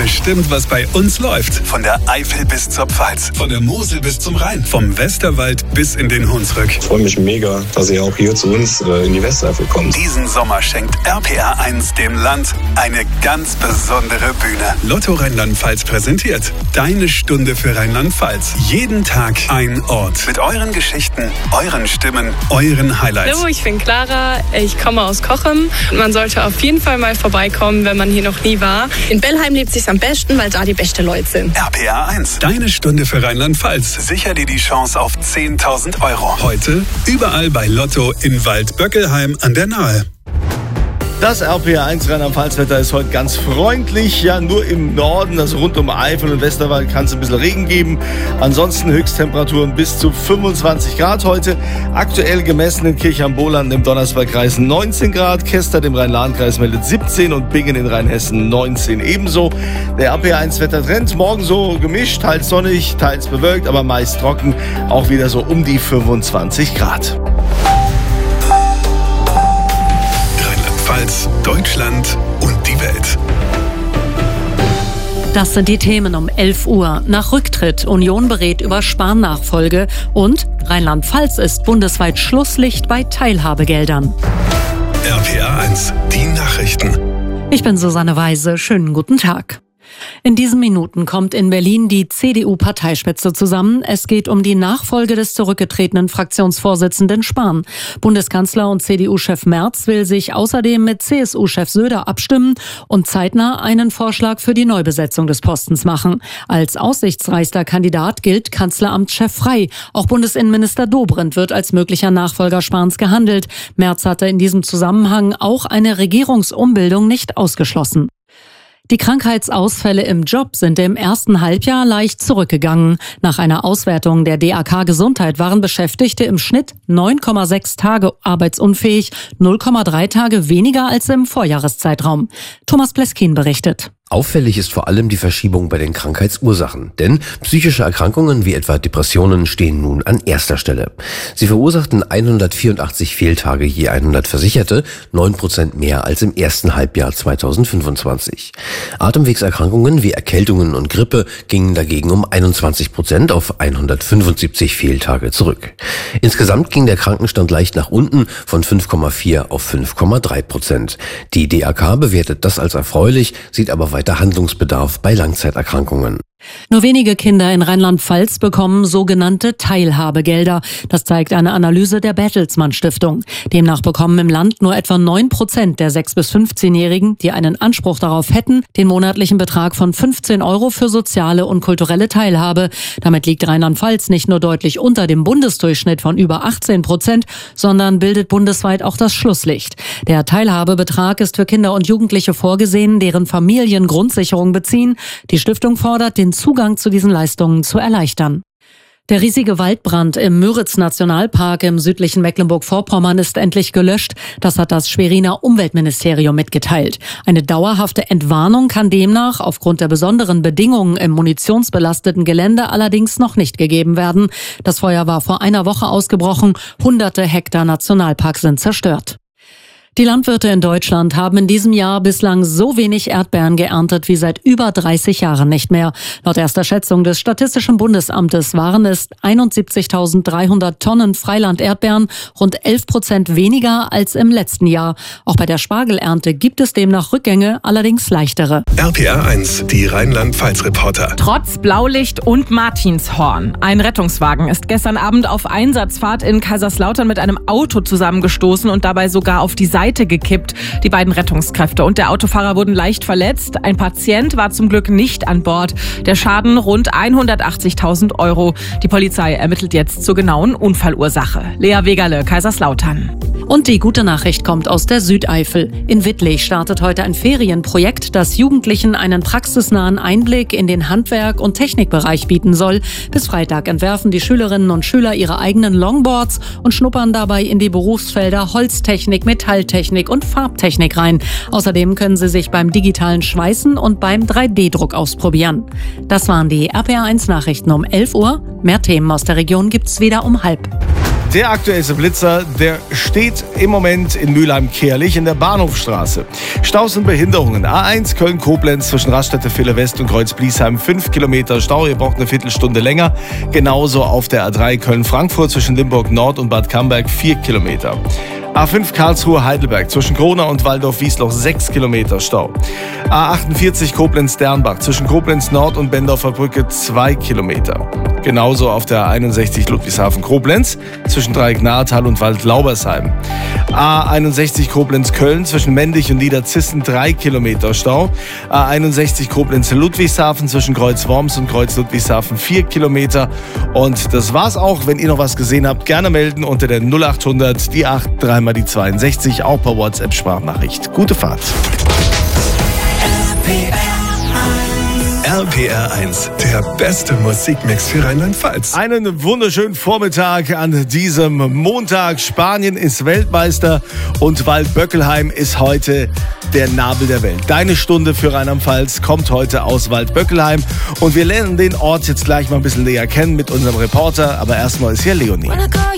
bestimmt, was bei uns läuft. Von der Eifel bis zur Pfalz, von der Mosel bis zum Rhein, vom Westerwald bis in den Hunsrück. Ich freue mich mega, dass ihr auch hier zu uns in die Westeifel kommt. Diesen Sommer schenkt RPR1 dem Land eine ganz besondere Bühne. Lotto Rheinland-Pfalz präsentiert Deine Stunde für Rheinland-Pfalz. Jeden Tag ein Ort. Mit euren Geschichten, euren Stimmen, euren Highlights. Hallo, ich bin Clara, ich komme aus Cochem. Man sollte auf jeden Fall mal vorbeikommen, wenn man hier noch nie war. In Bellheim lebt es sich am besten, weil da die besten Leute sind. RPR1, Deine Stunde für Rheinland-Pfalz. Sicher dir die Chance auf 10.000 €. Heute überall bei Lotto in Waldböckelheim an der Nahe. Das RPR1 Rheinland-Pfalz-Wetter ist heute ganz freundlich. Ja, nur im Norden, also rund um Eifel und Westerwald, kann es ein bisschen Regen geben. Ansonsten Höchsttemperaturen bis zu 25 Grad heute. Aktuell gemessen in Kirchheim-Boland im Donnersbergkreis 19 Grad. Kestert im Rhein-Lahn-Kreis meldet 17 und Bingen in Rheinhessen 19 ebenso. Der RPR1-Wettertrend morgen so gemischt, teils sonnig, teils bewölkt, aber meist trocken. Auch wieder so um die 25 Grad. Deutschland und die Welt. Das sind die Themen um 11 Uhr. Nach Rücktritt, Union berät über Spahn-Nachfolge und Rheinland-Pfalz ist bundesweit Schlusslicht bei Teilhabegeldern. RPR1, die Nachrichten. Ich bin Susanne Weise. Schönen guten Tag. In diesen Minuten kommt in Berlin die CDU-Parteispitze zusammen. Es geht um die Nachfolge des zurückgetretenen Fraktionsvorsitzenden Spahn. Bundeskanzler und CDU-Chef Merz will sich außerdem mit CSU-Chef Söder abstimmen und zeitnah einen Vorschlag für die Neubesetzung des Postens machen. Als aussichtsreichster Kandidat gilt Kanzleramtschef Frey. Auch Bundesinnenminister Dobrindt wird als möglicher Nachfolger Spahns gehandelt. Merz hatte in diesem Zusammenhang auch eine Regierungsumbildung nicht ausgeschlossen. Die Krankheitsausfälle im Job sind im ersten Halbjahr leicht zurückgegangen. Nach einer Auswertung der DAK Gesundheit waren Beschäftigte im Schnitt 9,6 Tage arbeitsunfähig, 0,3 Tage weniger als im Vorjahreszeitraum. Thomas Pleskin berichtet. Auffällig ist vor allem die Verschiebung bei den Krankheitsursachen, denn psychische Erkrankungen wie etwa Depressionen stehen nun an erster Stelle. Sie verursachten 184 Fehltage je 100 Versicherte, 9% mehr als im ersten Halbjahr 2025. Atemwegserkrankungen wie Erkältungen und Grippe gingen dagegen um 21% auf 175 Fehltage zurück. Insgesamt ging der Krankenstand leicht nach unten von 5,4 auf 5,3%. Die DAK bewertet das als erfreulich, sieht aber weiter Handlungsbedarf bei Langzeiterkrankungen. Nur wenige Kinder in Rheinland-Pfalz bekommen sogenannte Teilhabegelder. Das zeigt eine Analyse der Bertelsmann Stiftung. Demnach bekommen im Land nur etwa 9% der 6- bis 15-Jährigen, die einen Anspruch darauf hätten, den monatlichen Betrag von 15 € für soziale und kulturelle Teilhabe. Damit liegt Rheinland-Pfalz nicht nur deutlich unter dem Bundesdurchschnitt von über 18%, sondern bildet bundesweit auch das Schlusslicht. Der Teilhabebetrag ist für Kinder und Jugendliche vorgesehen, deren Familien Grundsicherung beziehen. Die Stiftung fordert, den Zugang zu diesen Leistungen zu erleichtern. Der riesige Waldbrand im Müritz-Nationalpark im südlichen Mecklenburg-Vorpommern ist endlich gelöscht. Das hat das Schweriner Umweltministerium mitgeteilt. Eine dauerhafte Entwarnung kann demnach aufgrund der besonderen Bedingungen im munitionsbelasteten Gelände allerdings noch nicht gegeben werden. Das Feuer war vor einer Woche ausgebrochen. Hunderte Hektar Nationalpark sind zerstört. Die Landwirte in Deutschland haben in diesem Jahr bislang so wenig Erdbeeren geerntet wie seit über 30 Jahren nicht mehr. Laut erster Schätzung des Statistischen Bundesamtes waren es 71.300 Tonnen Freiland-Erdbeeren, rund 11% weniger als im letzten Jahr. Auch bei der Spargelernte gibt es demnach Rückgänge, allerdings leichtere. RPR1, die Rheinland-Pfalz-Reporter. Trotz Blaulicht und Martinshorn. Ein Rettungswagen ist gestern Abend auf Einsatzfahrt in Kaiserslautern mit einem Auto zusammengestoßen und dabei sogar auf die Seite gekippt. Die beiden Rettungskräfte und der Autofahrer wurden leicht verletzt. Ein Patient war zum Glück nicht an Bord. Der Schaden rund 180.000 €. Die Polizei ermittelt jetzt zur genauen Unfallursache. Lea Wegerle, Kaiserslautern. Und die gute Nachricht kommt aus der Südeifel. In Wittlich startet heute ein Ferienprojekt, das Jugendlichen einen praxisnahen Einblick in den Handwerk- und Technikbereich bieten soll. Bis Freitag entwerfen die Schülerinnen und Schüler ihre eigenen Longboards und schnuppern dabei in die Berufsfelder Holztechnik, Metalltechnik und Farbtechnik rein. Außerdem können sie sich beim digitalen Schweißen und beim 3D-Druck ausprobieren. Das waren die RPR1 Nachrichten um 11 Uhr. Mehr Themen aus der Region gibt's wieder um 12:30. Der aktuellste Blitzer, der steht im Moment in Mülheim-Kehrlich in der Bahnhofstraße. Staus und Behinderungen. A1 Köln-Koblenz zwischen Raststätte Ville West und Kreuz-Bliesheim 5 Kilometer Stau. Ihr braucht eine Viertelstunde länger. Genauso auf der A3 Köln-Frankfurt zwischen Limburg Nord und Bad Camberg 4 Kilometer. A5 Karlsruhe-Heidelberg zwischen Kronau und Waldorf-Wiesloch 6 Kilometer Stau. A48 Koblenz-Dernbach zwischen Koblenz Nord und Bendorfer Brücke 2 Kilometer. Genauso auf der A61 Ludwigshafen-Koblenz zwischen Dreiecknahetal und Waldlaubersheim. A61 Koblenz-Köln zwischen Mendig und Niederzissen 3 Kilometer Stau. A61 Koblenz-Ludwigshafen zwischen Kreuz-Worms und Kreuz-Ludwigshafen 4 Kilometer. Und das war's auch. Wenn ihr noch was gesehen habt, gerne melden unter der 0800 die 8 3 mal die 62, auch per WhatsApp-Sprachnachricht. Gute Fahrt. RPR 1, der beste Musikmix für Rheinland-Pfalz. Einen wunderschönen Vormittag an diesem Montag. Spanien ist Weltmeister und Waldböckelheim ist heute der Nabel der Welt. Deine Stunde für Rheinland-Pfalz kommt heute aus Waldböckelheim und wir lernen den Ort jetzt gleich mal ein bisschen näher kennen mit unserem Reporter. Aber erstmal ist hier Leonie.